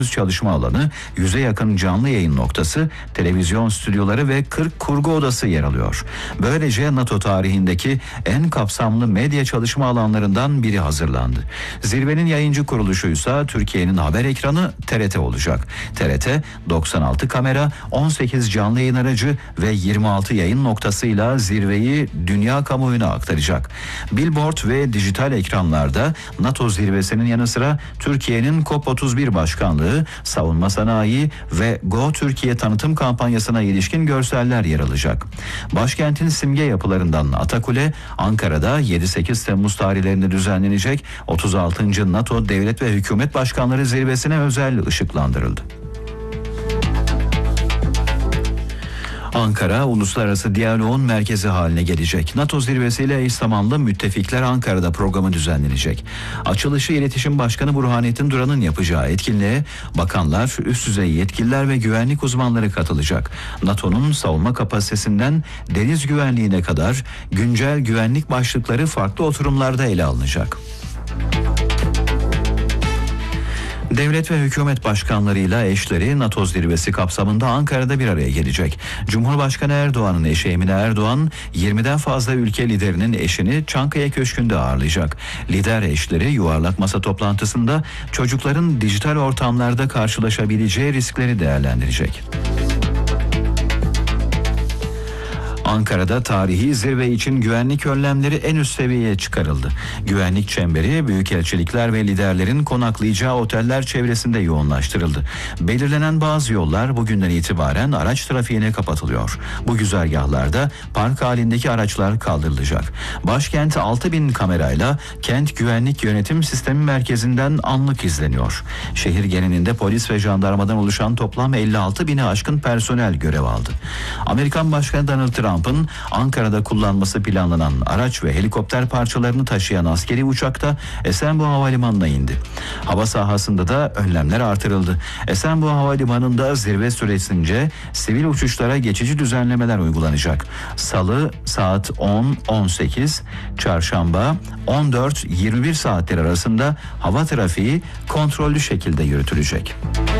çalışma alanı, 100'e yakın canlı yayın noktası, televizyon stüdyoları ve 40 kurgu odası yer alıyor. Böylece NATO tarihindeki en kapsamlı medya çalışma alanlarından biri hazırlandı. Zirvenin yayıncı kuruluşuysa Türkiye'nin haber ekranı TRT olacak. TRT 96 kamera, 18 canlı yayın aracı ve 26 yayın noktasıyla zirveyi dünya kamuoyuna aktaracak. Billboard ve dijital ekranlarda NATO zirvesinin yanı sıra Türkiye'nin COP31 başkanlığı, savunma sanayi ve Go Türkiye tanıtım kampanyasına ilişkin görseller yer alacak. Başkentin simge yapılarından Atakule, Ankara'da 7-8 Temmuz tarihlerinde düzenlenecek 36. NATO Devlet ve Hükümet Başkanları Zirvesi'ne özel ışıklandırıldı. Ankara, uluslararası diyaloğun merkezi haline gelecek. NATO zirvesiyle eş zamanlı Müttefikler Ankara'da programı düzenlenecek. Açılışı İletişim Başkanı Burhanettin Duran'ın yapacağı etkinliğe bakanlar, üst düzey yetkililer ve güvenlik uzmanları katılacak. NATO'nun savunma kapasitesinden deniz güvenliğine kadar güncel güvenlik başlıkları farklı oturumlarda ele alınacak. Devlet ve hükümet başkanlarıyla eşleri NATO zirvesi kapsamında Ankara'da bir araya gelecek. Cumhurbaşkanı Erdoğan'ın eşi Emine Erdoğan, 20'den fazla ülke liderinin eşini Çankaya Köşkü'nde ağırlayacak. Lider eşleri yuvarlak masa toplantısında çocukların dijital ortamlarda karşılaşabileceği riskleri değerlendirecek. Ankara'da tarihi zirve için güvenlik önlemleri en üst seviyeye çıkarıldı. Güvenlik çemberi büyükelçilikler ve liderlerin konaklayacağı oteller çevresinde yoğunlaştırıldı. Belirlenen bazı yollar bugünden itibaren araç trafiğine kapatılıyor. Bu güzergahlarda park halindeki araçlar kaldırılacak. Başkent 6000 kamerayla Kent Güvenlik Yönetim Sistemi merkezinden anlık izleniyor. Şehir genelinde polis ve jandarmadan oluşan toplam 56.000'e aşkın personel görev aldı. Amerikan Başkanı Donald Trump'ın Ankara'da kullanması planlanan araç ve helikopter parçalarını taşıyan askeri uçakta Esenboğa Havalimanı'na indi. Hava sahasında da önlemler artırıldı. Esenboğa Havalimanı'nda zirve süresince sivil uçuşlara geçici düzenlemeler uygulanacak. Salı saat 10-18, çarşamba 14-21 saatler arasında hava trafiği kontrollü şekilde yürütülecek.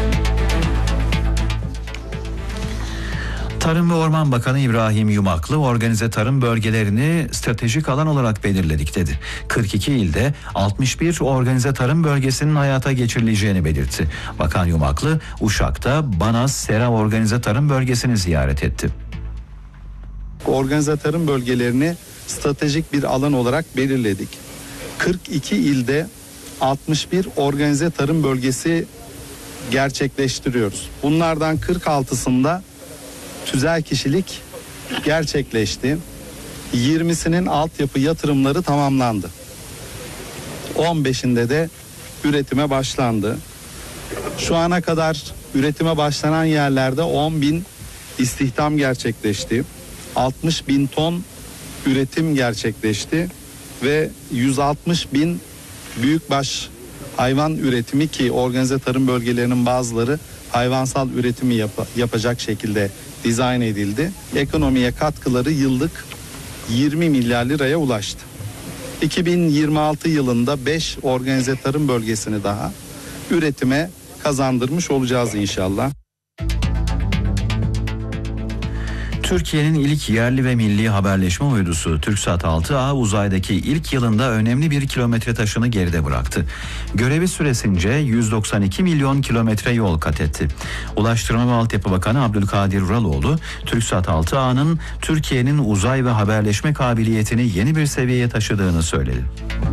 Tarım ve Orman Bakanı İbrahim Yumaklı, organize tarım bölgelerini stratejik alan olarak belirledik dedi. 42 ilde 61 organize tarım bölgesinin hayata geçirileceğini belirtti. Bakan Yumaklı, Uşak'ta Banaz Sera organize tarım bölgesini ziyaret etti. Organize tarım bölgelerini stratejik bir alan olarak belirledik. 42 ilde 61 organize tarım bölgesi gerçekleştiriyoruz. Bunlardan 46'sında tüzel kişilik gerçekleşti. 20'sinin altyapı yatırımları tamamlandı. 15'inde de üretime başlandı. Şu ana kadar üretime başlanan yerlerde 10.000 istihdam gerçekleşti. 60.000 ton üretim gerçekleşti ve 160.000 büyükbaş hayvan üretimi, ki organize tarım bölgelerinin bazıları hayvansal üretimi yapacak şekilde dizayn edildi. Ekonomiye katkıları yıllık 20 milyar liraya ulaştı. 2026 yılında 5 organize tarım bölgesini daha üretime kazandırmış olacağız inşallah. Türkiye'nin ilk yerli ve milli haberleşme uydusu TürkSat 6A uzaydaki ilk yılında önemli bir kilometre taşını geride bıraktı. Görevi süresince 192 milyon kilometre yol kat etti. Ulaştırma ve Altyapı Bakanı Abdülkadir Uraloğlu, TürkSat 6A'nın Türkiye'nin uzay ve haberleşme kabiliyetini yeni bir seviyeye taşıdığını söyledi.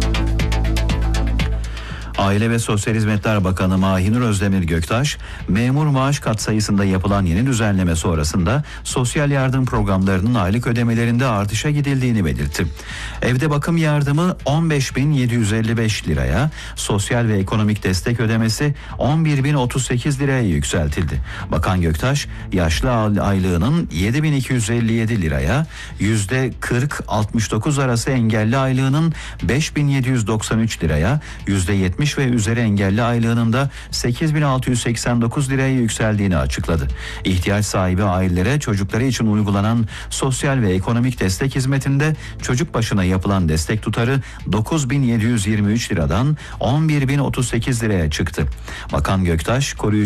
Aile ve Sosyal Hizmetler Bakanı Mahinur Özdemir Göktaş, memur maaş katsayısında yapılan yeni düzenleme sonrasında sosyal yardım programlarının aylık ödemelerinde artışa gidildiğini belirtti. Evde bakım yardımı 15.755 liraya, sosyal ve ekonomik destek ödemesi 11.038 liraya yükseltildi. Bakan Göktaş, yaşlı aylığının 7.257 liraya, %40-69 arası engelli aylığının 5.793 liraya, %70 ve üzeri engelli aylığının da 8.689 liraya yükseldiğini açıkladı. İhtiyaç sahibi ailelere çocukları için uygulanan sosyal ve ekonomik destek hizmetinde çocuk başına yapılan destek tutarı 9.723 liradan 11.038 liraya çıktı. Bakan Göktaş, koruyucu